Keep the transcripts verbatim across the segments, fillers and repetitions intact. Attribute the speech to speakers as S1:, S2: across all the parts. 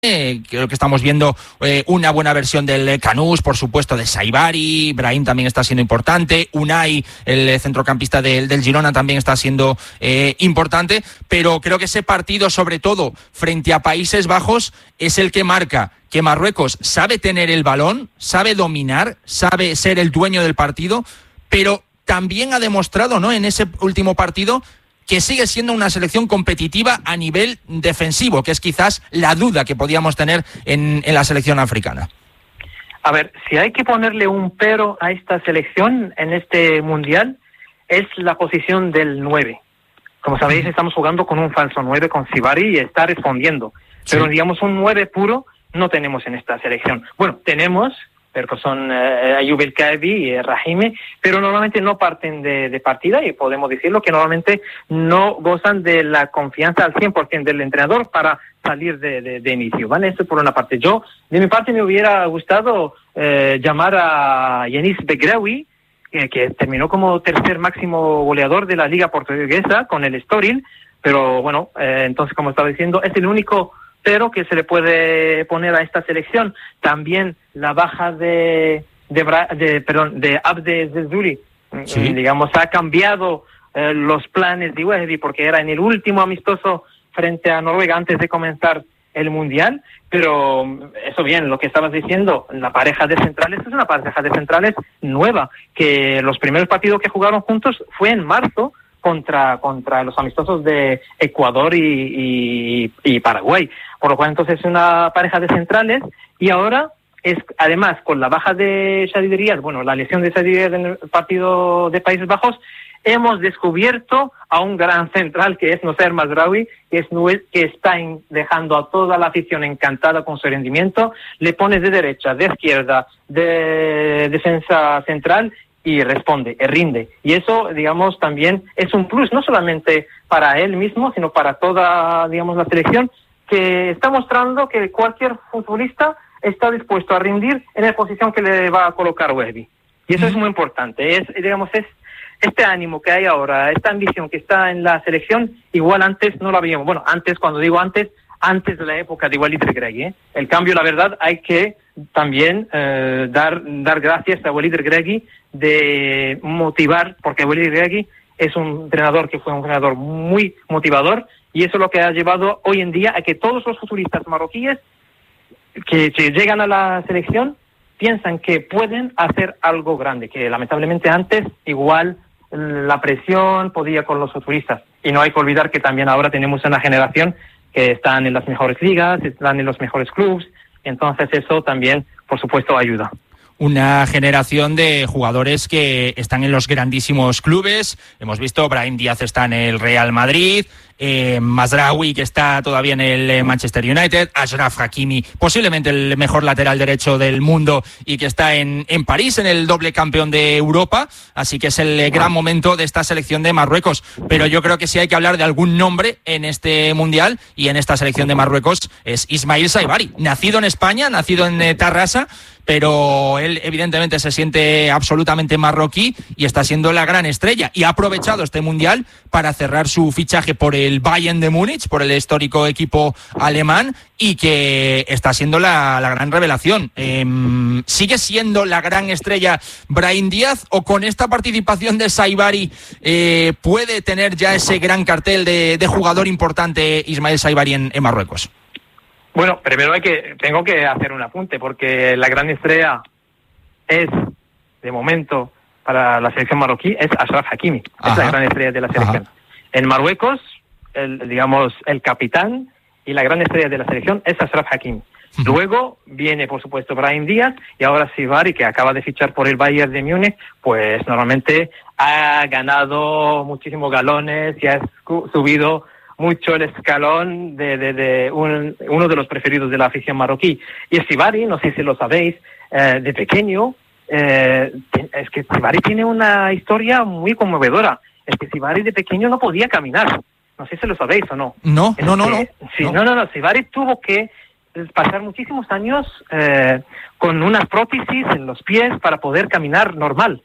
S1: Eh, creo que estamos viendo eh, una buena versión del Canús, por supuesto, de Saibari. Brahim también está siendo importante. Unai, el centrocampista del, del Girona, también está siendo eh, importante. Pero creo que ese partido, sobre todo frente a Países Bajos, es el que marca que Marruecos sabe tener el balón, sabe dominar, sabe ser el dueño del partido, pero también ha demostrado, ¿no?, en ese último partido, que sigue siendo una selección competitiva a nivel defensivo, que es quizás la duda que podíamos tener en, en la selección africana.
S2: A ver, si hay que ponerle un pero a esta selección en este Mundial, es la posición del nueve. Como sabéis, estamos jugando con un falso nueve, con Saibari, y está respondiendo. Pero, sí, digamos, un nueve puro no tenemos en esta selección. Bueno, tenemos, pero son eh, Ayoub El Kaabi y eh, Rahimi, pero normalmente no parten de, de partida, y podemos decirlo que normalmente no gozan de la confianza al cien por ciento del entrenador para salir de, de, de inicio, ¿vale? Eso por una parte. Yo, de mi parte, me hubiera gustado eh, llamar a Yanis Begraoui, eh, que terminó como tercer máximo goleador de la Liga Portuguesa con el Estoril, pero bueno, eh, entonces, como estaba diciendo, es el único pero que se le puede poner a esta selección. También la baja de de, de perdón de Abde Zezuli, sí, digamos, ha cambiado eh, los planes de Wehbi, porque era en el último amistoso frente a Noruega antes de comenzar el Mundial. Pero eso bien, lo que estabas diciendo, la pareja de centrales es una pareja de centrales nueva, que los primeros partidos que jugaron juntos fue en marzo, contra contra los amistosos de Ecuador y, y, y Paraguay, por lo cual entonces es una pareja de centrales. Y ahora es, además, con la baja de Shadid Riyad, bueno, la lesión de Shadid Riyad en el partido de Países Bajos, hemos descubierto a un gran central que es Noser Mazraoui, que es que está en, dejando a toda la afición encantada con su rendimiento. Le pones de derecha, de izquierda, de defensa central, y responde, y rinde. Y eso, digamos, también es un plus, no solamente para él mismo, sino para toda, digamos, la selección, que está mostrando que cualquier futbolista está dispuesto a rendir en la posición que le va a colocar Wehbi. Y eso es muy importante. Es, digamos, es este ánimo que hay ahora, esta ambición que está en la selección, igual antes no la veíamos. Bueno, antes, cuando digo antes, antes de la época de Walid Regragui, ¿eh? El cambio, la verdad, hay que también eh, dar dar gracias a Walid Regragui de motivar, porque Walid Regragui es un entrenador que fue un entrenador muy motivador, y eso es lo que ha llevado hoy en día a que todos los futbolistas marroquíes que, que llegan a la selección piensan que pueden hacer algo grande, que lamentablemente antes igual la presión podía con los futbolistas. Y no hay que olvidar que también ahora tenemos una generación que están en las mejores ligas, están en los mejores clubes, entonces eso también, por supuesto, ayuda.
S1: Una generación de jugadores que están en los grandísimos clubes. Hemos visto, Brahim Díaz está en el Real Madrid, eh, Mazraoui, que está todavía en el eh, Manchester United, Achraf Hakimi, posiblemente el mejor lateral derecho del mundo, y que está en, en París, en el doble campeón de Europa. Así que es el eh, gran momento de esta selección de Marruecos. Pero yo creo que si hay que hablar de algún nombre en este Mundial y en esta selección de Marruecos, es Ismaïl Saibari, nacido en España, nacido en eh, Tarrasa, pero él evidentemente se siente absolutamente marroquí y está siendo la gran estrella, y ha aprovechado este Mundial para cerrar su fichaje por el Bayern de Múnich, por el histórico equipo alemán, y que está siendo la, la gran revelación. Eh, ¿Sigue siendo la gran estrella Brahim Díaz, o con esta participación de Saibari eh, puede tener ya ese gran cartel de, de jugador importante Ismaïl Saibari en, en Marruecos?
S2: Bueno, primero hay que tengo que hacer un apunte, porque la gran estrella es, de momento, para la selección marroquí, es Achraf Hakimi. Ajá. Es la gran estrella de la selección. Ajá. En Marruecos, el, digamos, el capitán y la gran estrella de la selección es Achraf Hakimi. Uh-huh. Luego viene, por supuesto, Brahim Díaz, y ahora Saibari, que acaba de fichar por el Bayern de Múnich, pues normalmente ha ganado muchísimos galones y ha subido mucho el escalón de, de, de un, uno de los preferidos de la afición marroquí. Y Saibari, no sé si lo sabéis, eh, de pequeño, eh, es que Saibari tiene una historia muy conmovedora. Es que Saibari de pequeño no podía caminar. No sé si lo sabéis o no.
S1: No,
S2: es
S1: no, no,
S2: que,
S1: no.
S2: Sí,
S1: no,
S2: no, no, no. Saibari tuvo que pasar muchísimos años eh, con unas prótesis en los pies para poder caminar normal.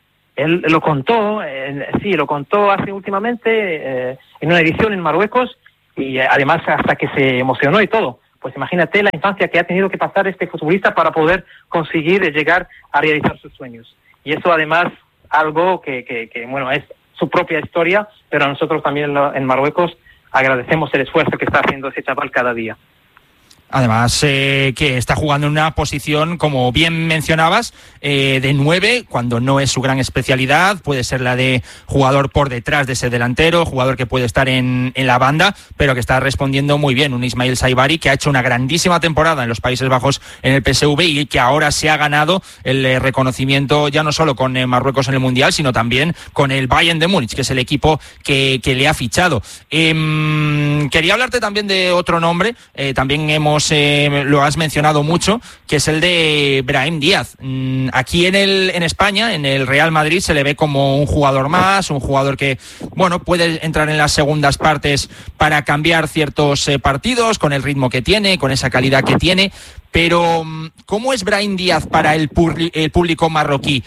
S2: Él lo contó, eh, sí, lo contó hace últimamente eh, en una edición en Marruecos, y eh, además hasta que se emocionó y todo, pues imagínate la infancia que ha tenido que pasar este futbolista para poder conseguir llegar a realizar sus sueños. Y eso además algo que, que, que bueno, es su propia historia, pero nosotros también en Marruecos agradecemos el esfuerzo que está haciendo ese chaval cada día.
S1: Además, eh, que está jugando en una posición, como bien mencionabas, eh, de nueve, cuando no es su gran especialidad. Puede ser la de jugador por detrás de ese delantero, jugador que puede estar en, en la banda, pero que está respondiendo muy bien. Un Ismail Saibari que ha hecho una grandísima temporada en los Países Bajos en el P S V y que ahora se ha ganado el eh, reconocimiento ya no solo con eh, Marruecos en el Mundial, sino también con el Bayern de Múnich, que es el equipo que, que le ha fichado. Eh, quería hablarte también de otro nombre, eh, también hemos Eh, lo has mencionado mucho, que es el de Brahim Díaz. Mm, aquí en el en España, en el Real Madrid, se le ve como un jugador más, un jugador que, bueno, puede entrar en las segundas partes para cambiar ciertos eh, partidos, con el ritmo que tiene, con esa calidad que tiene. Pero, ¿cómo es Brahim Díaz para el, pu- el público marroquí?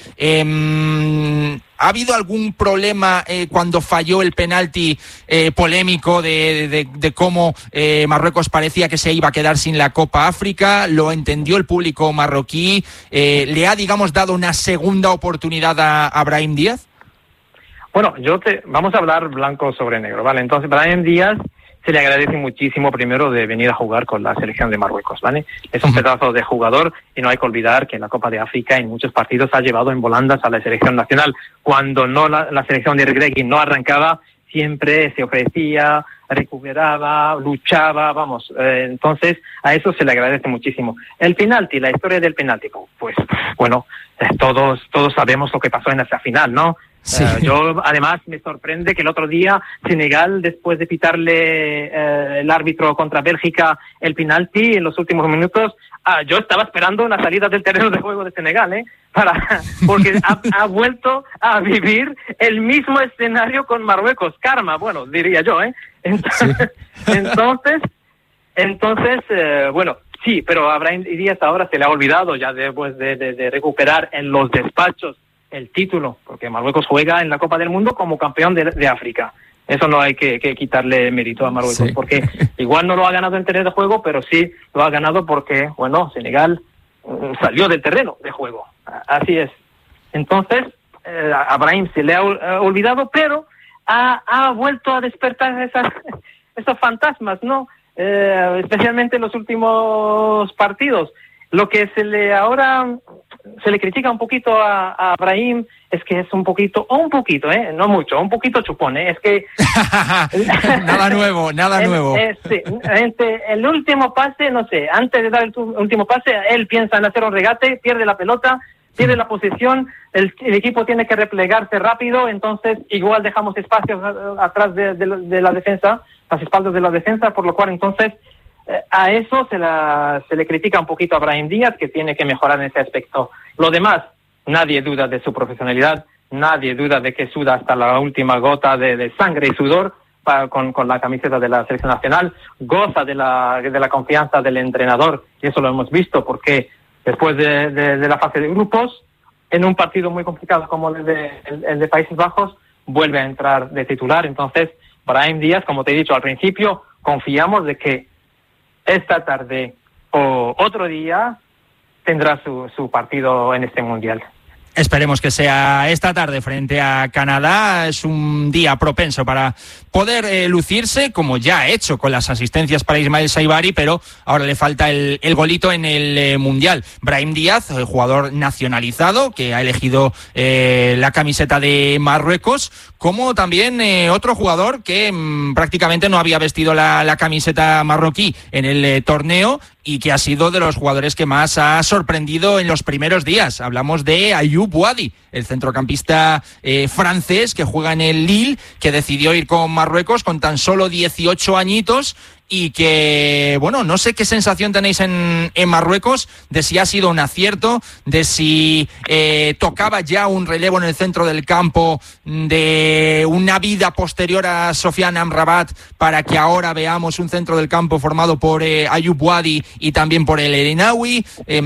S1: Eh, ¿Ha habido algún problema eh, cuando falló el penalti eh, polémico de, de, de cómo eh, Marruecos parecía que se iba a quedar sin la Copa África? ¿Lo entendió el público marroquí? Eh, ¿Le ha, digamos, dado una segunda oportunidad a, a Brahim Díaz?
S2: Bueno, yo te vamos a hablar blanco sobre negro, ¿vale? Entonces, Brahim Díaz se le agradece muchísimo primero de venir a jugar con la selección de Marruecos, ¿vale? Es un pedazo de jugador y no hay que olvidar que en la Copa de África en muchos partidos ha llevado en volandas a la selección nacional. Cuando no la, la selección de Regragui no arrancaba, siempre se ofrecía, recuperaba, luchaba, vamos. Eh, entonces, a eso se le agradece muchísimo. El penalti, la historia del penalti, pues, bueno, eh, todos, todos sabemos lo que pasó en esa final, ¿no? Sí. Uh, yo, además, me sorprende que el otro día Senegal, después de pitarle uh, el árbitro contra Bélgica el penalti en los últimos minutos, uh, yo estaba esperando una salida del terreno de juego de Senegal, ¿eh? Para, porque ha, ha vuelto a vivir el mismo escenario con Marruecos. Karma, bueno, diría yo, ¿eh? Entonces, sí. entonces, entonces uh, bueno, sí, pero a Brahim Díaz ahora se le ha olvidado ya después de, de, de recuperar en los despachos el título, porque Marruecos juega en la Copa del Mundo como campeón de, de África. Eso no hay que, que quitarle mérito a Marruecos, sí. Porque igual no lo ha ganado en terreno de juego, pero sí lo ha ganado porque, bueno, Senegal uh, salió del terreno de juego. Así es. Entonces, eh, a Brahim se le ha uh, olvidado, pero ha, ha vuelto a despertar esas, esos fantasmas, ¿no? Eh, especialmente en los últimos partidos. Lo que se le ahora se le critica un poquito a, a Brahim es que es un poquito, o un poquito, eh, no mucho, un poquito chupón, eh, es que
S1: nada nuevo, nada
S2: el,
S1: nuevo.
S2: Eh, sí, este, el último pase, no sé, antes de dar el tu, último pase, él piensa en hacer un regate, pierde la pelota, pierde la posición, el, el equipo tiene que replegarse rápido, entonces igual dejamos espacios atrás de, de, de la defensa, las espaldas de la defensa, por lo cual entonces a eso se, la, se le critica un poquito a Brahim Díaz, que tiene que mejorar en ese aspecto. Lo demás, nadie duda de su profesionalidad, nadie duda de que suda hasta la última gota de, de sangre y sudor para, con, con la camiseta de la selección nacional, goza de la, de la confianza del entrenador, y eso lo hemos visto, porque después de, de, de la fase de grupos, en un partido muy complicado como el de, el, el de Países Bajos, vuelve a entrar de titular. Entonces, Brahim Díaz, como te he dicho al principio, confiamos de que esta tarde o otro día tendrá su, su partido en este Mundial.
S1: Esperemos que sea esta tarde frente a Canadá. Es un día propenso para poder eh, lucirse, como ya ha hecho con las asistencias para Ismail Saibari, pero ahora le falta el, el golito en el eh, Mundial. Brahim Díaz, el jugador nacionalizado, que ha elegido eh, la camiseta de Marruecos, como también eh, otro jugador que mmm, prácticamente no había vestido la, la camiseta marroquí en el eh, torneo, y que ha sido de los jugadores que más ha sorprendido en los primeros días. Hablamos de Ayoub Wadi, el centrocampista eh, francés que juega en el Lille, que decidió ir con Marruecos con tan solo dieciocho añitos, y que, bueno, no sé qué sensación tenéis en, en Marruecos, de si ha sido un acierto, de si eh, tocaba ya un relevo en el centro del campo, de una vida posterior a Sofiane Amrabat, para que ahora veamos un centro del campo formado por eh, Ayoub Wadi y también por el Elinawi. Eh,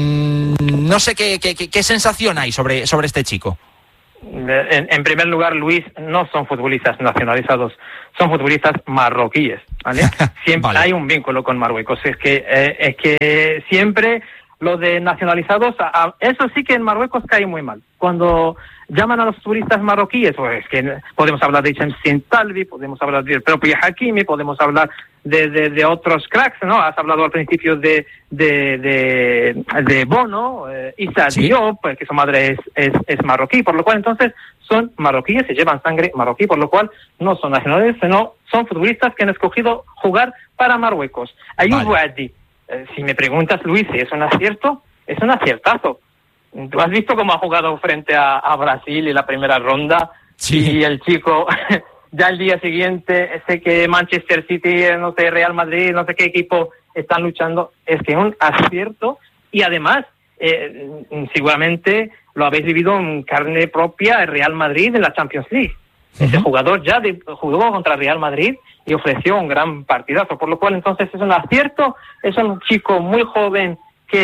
S1: no sé qué, qué, qué sensación hay sobre, sobre este chico.
S2: En, en primer lugar, Luis, no son futbolistas nacionalizados, son futbolistas marroquíes. ¿vale? Siempre vale. Hay un vínculo con Marruecos. Es que, eh, es que siempre lo de nacionalizados, a, a, eso sí que en Marruecos cae muy mal. Cuando llaman a los turistas marroquíes, pues que podemos hablar de Shamsin Talbi, podemos hablar del propio Hakimi, podemos hablar de, de, de otros cracks, ¿no? Has hablado al principio de de, de, de Bono, eh, Issa ¿Sí? Diop, que su madre es, es, es marroquí, por lo cual entonces son marroquíes, se llevan sangre marroquí, por lo cual no son nacionales, sino son futbolistas que han escogido jugar para Marruecos. Ayub Bouadi, eh, si me preguntas, Luis, si es un acierto, es un aciertazo. ¿Tú has visto cómo ha jugado frente a, a Brasil en la primera ronda? Sí. Y el chico, ya el día siguiente, sé que Manchester City, no sé, Real Madrid, no sé qué equipo están luchando. Es que un acierto. Y además, eh, seguramente lo habéis vivido en carne propia el Real Madrid en la Champions League. Uh-huh. Ese jugador ya de, jugó contra Real Madrid y ofreció un gran partidazo. Por lo cual, entonces, es un acierto. Es un chico muy joven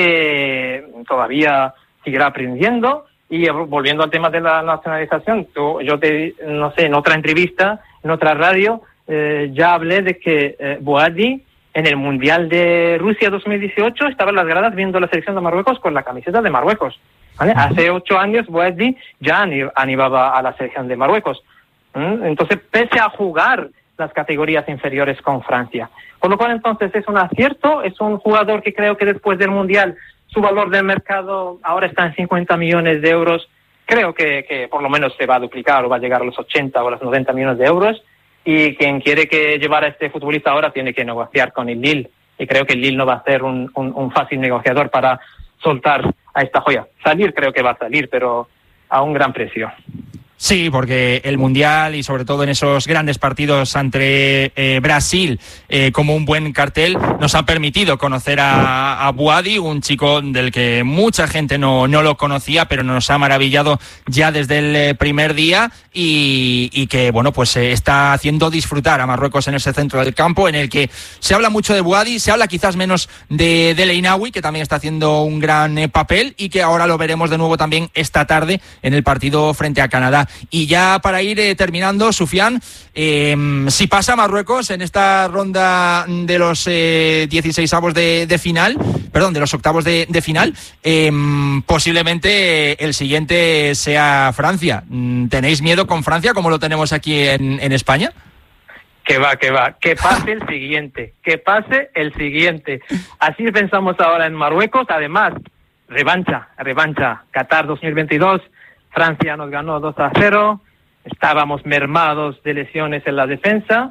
S2: que todavía seguirá aprendiendo. Y volviendo al tema de la nacionalización, tú, yo te, no sé, en otra entrevista, en otra radio, eh, ya hablé de que eh, Bouadi en el Mundial de Rusia dos mil dieciocho estaba en las gradas viendo la selección de Marruecos con la camiseta de Marruecos, ¿vale? Hace ocho años Bouadi ya animaba a la selección de Marruecos. ¿Mm? Entonces, pese a jugar las categorías inferiores con Francia. Por lo cual, entonces, es un acierto, es un jugador que creo que después del Mundial su valor del mercado ahora está en cincuenta millones de euros. Creo que, que por lo menos se va a duplicar o va a llegar a los ochenta o a los noventa millones de euros. Y quien quiere que llevar a este futbolista ahora tiene que negociar con el Lille. Y creo que el Lille no va a ser un, un, un fácil negociador para soltar a esta joya. Salir creo que va a salir, pero a un gran precio.
S1: Sí, porque el Mundial y sobre todo en esos grandes partidos ante eh, Brasil eh, como un buen cartel nos ha permitido conocer a, a Bouadi, un chico del que mucha gente no, no lo conocía, pero nos ha maravillado ya desde el eh, primer día y, y que bueno pues eh, está haciendo disfrutar a Marruecos en ese centro del campo en el que se habla mucho de Bouadi, se habla quizás menos de, de Leinaoui, que también está haciendo un gran eh, papel y que ahora lo veremos de nuevo también esta tarde en el partido frente a Canadá. Y ya para ir eh, terminando, Sufian, eh, si pasa Marruecos en esta ronda de los eh, dieciseisavos de, de final, perdón, de los octavos de, de final, eh, posiblemente el siguiente sea Francia. ¿Tenéis miedo con Francia como lo tenemos aquí en, en España?
S2: Que va, que va, que pase el siguiente, que pase el siguiente. Así pensamos ahora en Marruecos, además, revancha, revancha, Qatar dos mil veintidós. Francia nos ganó dos a cero, estábamos mermados de lesiones en la defensa,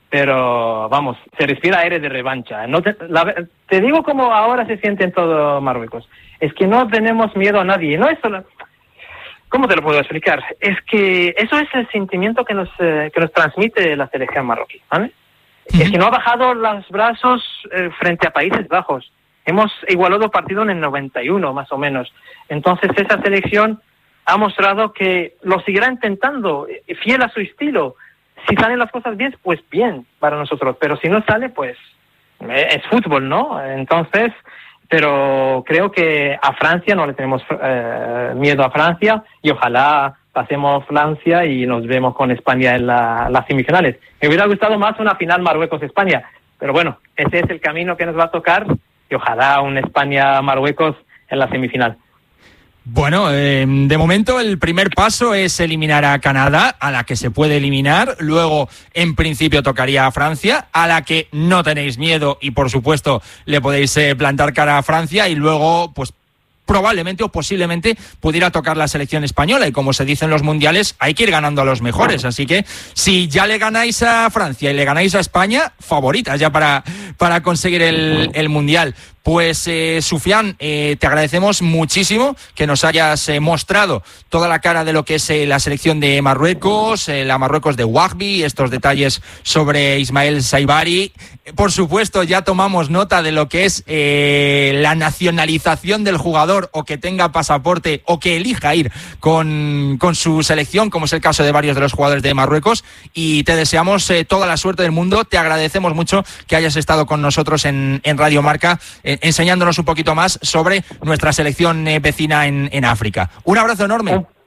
S2: pero vamos, se respira aire de revancha. No te, la, te digo cómo ahora se siente en todo Marruecos. Es que no tenemos miedo a nadie. No es solo, ¿cómo te lo puedo explicar? Es que eso es el sentimiento que nos eh, que nos transmite la selección marroquí, ¿vale? Uh-huh. Es que no ha bajado los brazos eh, frente a Países Bajos. Hemos igualado partido en el noventa y uno, más o menos. Entonces esa selección ha mostrado que lo seguirá intentando, fiel a su estilo. Si salen las cosas bien, pues bien para nosotros, pero si no sale, pues es fútbol, ¿no? Entonces, pero creo que a Francia no le tenemos eh, miedo a Francia y ojalá pasemos Francia y nos vemos con España en la, las semifinales. Me hubiera gustado más una final Marruecos-España, pero bueno, ese es el camino que nos va a tocar y ojalá un España-Marruecos en la semifinal.
S1: Bueno, eh, de momento el primer paso es eliminar a Canadá, a la que se puede eliminar. Luego, en principio, tocaría a Francia, a la que no tenéis miedo y, por supuesto, le podéis eh, plantar cara a Francia. Y luego, pues, probablemente o posiblemente pudiera tocar la selección española. Y como se dice en los mundiales, hay que ir ganando a los mejores. Así que, si ya le ganáis a Francia y le ganáis a España, favoritas ya para, para conseguir el, el mundial. Pues, eh, Sufian, eh, te agradecemos muchísimo que nos hayas eh, mostrado toda la cara de lo que es eh, la selección de Marruecos, eh, la Marruecos de Wahbi, estos detalles sobre Ismael Saibari. Por supuesto, ya tomamos nota de lo que es eh, la nacionalización del jugador o que tenga pasaporte o que elija ir con, con su selección, como es el caso de varios de los jugadores de Marruecos. Y te deseamos eh, toda la suerte del mundo. Te agradecemos mucho que hayas estado con nosotros en, en Radio Marca, eh, enseñándonos un poquito más sobre nuestra selección eh, vecina en, en África. Un abrazo enorme.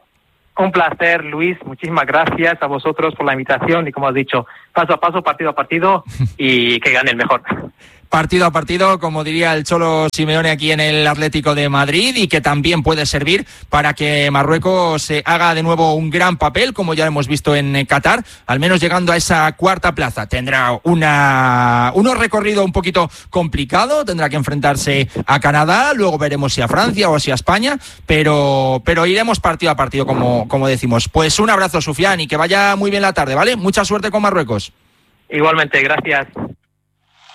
S2: Un placer, Luis. Muchísimas gracias a vosotros por la invitación y, como has dicho, paso a paso, partido a partido y que gane el mejor.
S1: Partido a partido, como diría el Cholo Simeone aquí en el Atlético de Madrid, y que también puede servir para que Marruecos se haga de nuevo un gran papel, como ya hemos visto en Qatar, al menos llegando a esa cuarta plaza. Tendrá una un recorrido un poquito complicado, tendrá que enfrentarse a Canadá, luego veremos si a Francia o si a España, pero pero iremos partido a partido, como, como decimos. Pues un abrazo, Sufian, y que vaya muy bien la tarde, ¿vale? Mucha suerte con Marruecos.
S2: Igualmente, gracias.